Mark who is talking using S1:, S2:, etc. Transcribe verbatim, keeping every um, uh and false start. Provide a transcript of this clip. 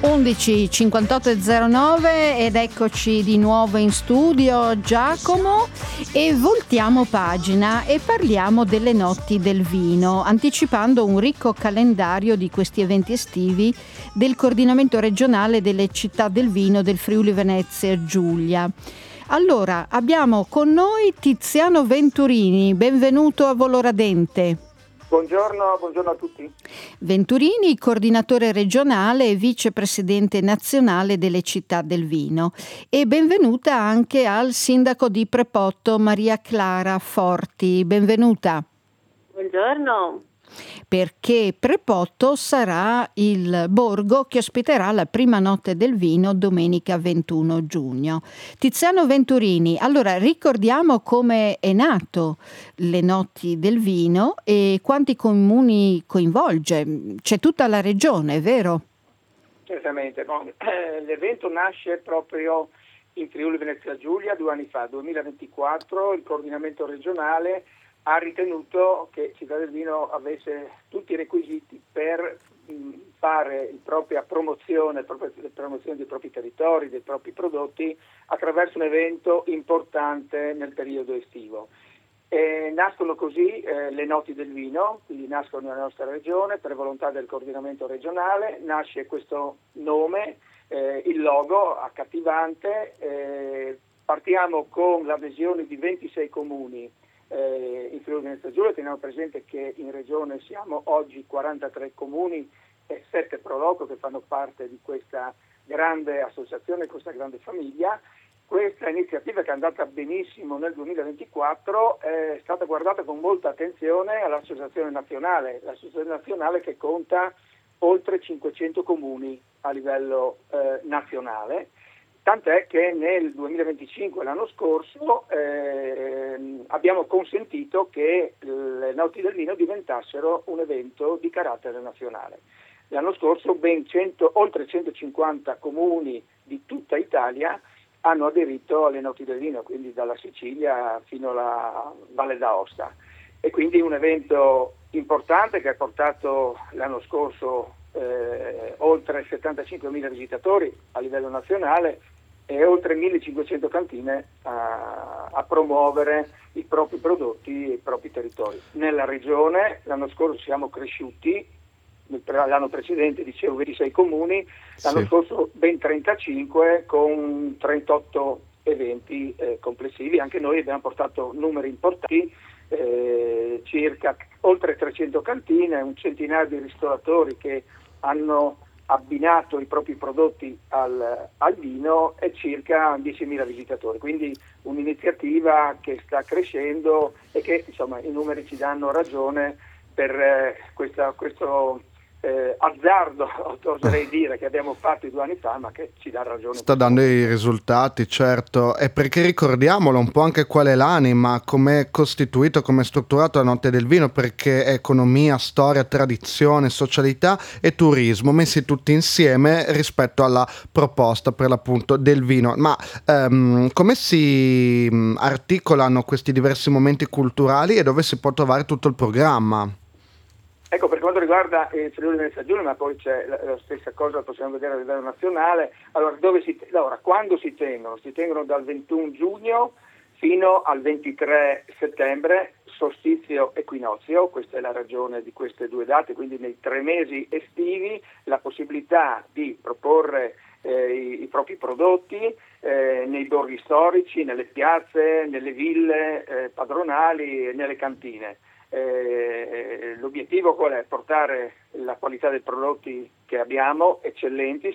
S1: undici cinquantotto e zero nove ed eccoci di nuovo in studio, Giacomo, e voltiamo pagina e parliamo delle notti del vino, anticipando un ricco calendario di questi eventi estivi del coordinamento regionale delle città del vino del Friuli Venezia Giulia. Allora, abbiamo con noi Tiziano Venturini, benvenuto a Voloradente.
S2: Buongiorno, buongiorno a tutti.
S1: Venturini, coordinatore regionale e vicepresidente nazionale delle città del vino, e benvenuta anche al sindaco di Prepotto Maria Clara Forti. Benvenuta.
S3: Buongiorno.
S1: Perché Prepotto sarà il borgo che ospiterà la prima notte del vino domenica ventuno giugno. Tiziano Venturini, allora ricordiamo come è nato le notti del vino e quanti comuni coinvolge. C'è tutta la regione, vero?
S2: Certamente, no? L'evento nasce proprio in Friuli Venezia Giulia due anni fa, duemilaventiquattro. Il coordinamento regionale ha ritenuto che Città del Vino avesse tutti i requisiti per mh, fare la propria promozione, la propria promozione dei propri territori, dei propri prodotti attraverso un evento importante nel periodo estivo. E nascono così eh, le notti del vino, quindi nascono nella nostra regione per volontà del coordinamento regionale, nasce questo nome, eh, il logo accattivante, eh, partiamo con l'adesione di ventisei comuni Eh, in Friuli Venezia Giulia. Teniamo presente che in regione siamo oggi quarantatré comuni e sette proloco che fanno parte di questa grande associazione, questa grande famiglia. Questa iniziativa, che è andata benissimo nel duemilaventiquattro, è stata guardata con molta attenzione all'associazione nazionale, l'associazione nazionale che conta oltre cinquecento comuni a livello eh, nazionale. Tant'è che nel duemilaventicinque, l'anno scorso, eh, abbiamo consentito che le Notti del Vino diventassero un evento di carattere nazionale. L'anno scorso ben cento, oltre centocinquanta comuni di tutta Italia hanno aderito alle Notti del Vino, quindi dalla Sicilia fino alla Valle d'Aosta. E quindi un evento importante che ha portato l'anno scorso eh, oltre settantacinquemila visitatori a livello nazionale e oltre millecinquecento cantine a, a promuovere i propri prodotti e i propri territori. Nella regione l'anno scorso siamo cresciuti, l'anno precedente dicevo ventisei comuni, l'anno sì. scorso ben trentacinque con trentotto eventi eh, complessivi. Anche noi abbiamo portato numeri importanti, eh, circa oltre trecento cantine, un centinaio di ristoratori che hanno abbinato i propri prodotti al, al vino e circa diecimila visitatori, quindi un'iniziativa che sta crescendo e che insomma i numeri ci danno ragione per eh, questa, questo eh, azzardo, oserei dire, che abbiamo fatto due anni fa, ma che ci dà ragione.
S4: Sta dando i risultati, certo, e perché ricordiamolo un po' anche qual è l'anima, come è costituito, come è strutturato la Notte del Vino, perché è economia, storia, tradizione, socialità e turismo messi tutti insieme rispetto alla proposta per l'appunto del vino. Ma ehm, come si articolano questi diversi momenti culturali e dove si può trovare tutto il programma?
S2: Ecco, per quanto riguarda il Friuli Venezia Giulia, ma poi c'è la, la stessa cosa, la possiamo vedere a livello nazionale. Allora, dove si, allora, quando si tengono? Si tengono dal ventuno giugno fino al ventitré settembre, solstizio equinozio, questa è la ragione di queste due date, quindi nei tre mesi estivi la possibilità di proporre eh, i, i propri prodotti eh, nei borghi storici, nelle piazze, nelle ville eh, padronali e nelle cantine. Eh, l'obiettivo qual è? Portare la qualità dei prodotti che abbiamo, eccellenti,